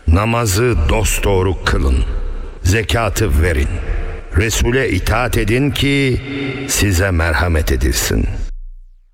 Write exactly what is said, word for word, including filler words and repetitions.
Namazı dosdoğru kılın. Zekatı verin. Resul'e itaat edin ki size merhamet edilsin.